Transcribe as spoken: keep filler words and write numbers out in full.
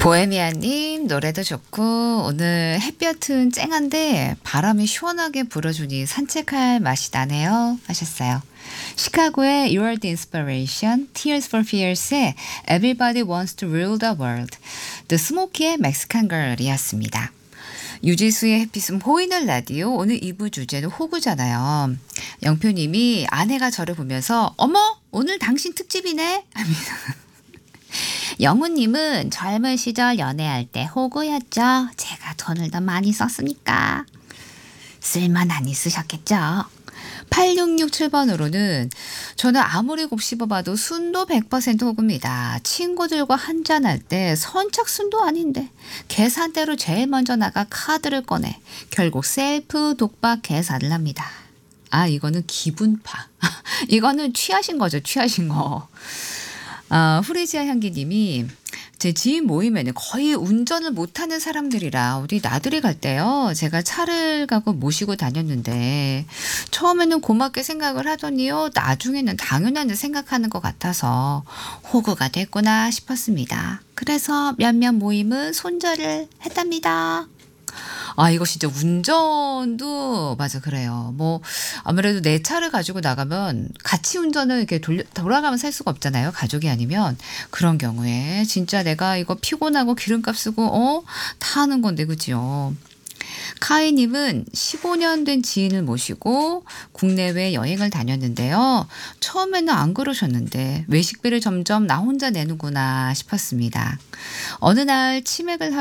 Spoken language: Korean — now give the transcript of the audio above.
보헤미아님 노래도 좋고 오늘 햇볕은 쨍한데 바람이 시원하게 불어주니 산책할 맛이 나네요 하셨어요. 시카고의 You Are the Inspiration, Tears for Fears의 Everybody Wants to Rule the World, The Smoky의 Mexican Girl이었습니다. 유지수의 햇빛은 보이는 라디오. 오늘 이 부 주제는 호구잖아요. 영표님이 아내가 저를 보면서 어머 오늘 당신 특집이네 합니다. 영우님은 젊은 시절 연애할 때 호구였죠. 제가 돈을 더 많이 썼으니까. 쓸만 안 있으셨겠죠. 팔육육칠 번으로는 저는 아무리 곱씹어봐도 순도 백 퍼센트 호구입니다. 친구들과 한잔할 때 선착순도 아닌데 계산대로 제일 먼저 나가 카드를 꺼내 결국 셀프 독박 계산을 합니다. 아 이거는 기분파. 이거는 취하신 거죠. 취하신 거. 아, 후레지아 향기님이 제 지인 모임에는 거의 운전을 못하는 사람들이라 어디 나들이 갈 때요. 제가 차를 가고 모시고 다녔는데 처음에는 고맙게 생각을 하더니요. 나중에는 당연한 생각하는 것 같아서 호구가 됐구나 싶었습니다. 그래서 몇몇 모임은 손절을 했답니다. 아, 이거 진짜 운전도, 맞아, 그래요. 뭐, 아무래도 내 차를 가지고 나가면 같이 운전을 이렇게 돌려, 돌아가면서 할 수가 없잖아요. 가족이 아니면. 그런 경우에 진짜 내가 이거 피곤하고 기름값 쓰고, 어? 다 하는 건데, 그죠? 카이님은 십오 년 된 지인을 모시고 국내외 여행을 다녔는데요. 처음에는 안 그러셨는데 외식비를 점점 나 혼자 내는구나 싶었습니다. 어느 날 치맥을